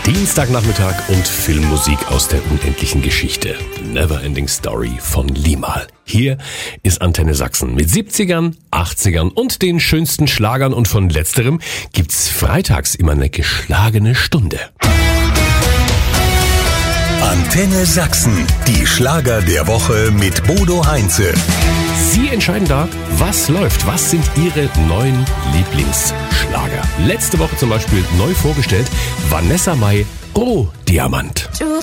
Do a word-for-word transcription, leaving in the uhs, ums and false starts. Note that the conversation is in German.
Dienstagnachmittag und Filmmusik aus der unendlichen Geschichte. Neverending Story von Limahl. Hier ist Antenne Sachsen mit siebzigern, achtzigern und den schönsten Schlagern, und von letzterem gibt's freitags immer eine geschlagene Stunde. Antenne Sachsen, die Schlager der Woche mit Bodo Heinze. Sie entscheiden da, was läuft, was sind Ihre neuen Lieblingsschlager. Letzte Woche zum Beispiel neu vorgestellt Vanessa Mai, Oh Diamant. Du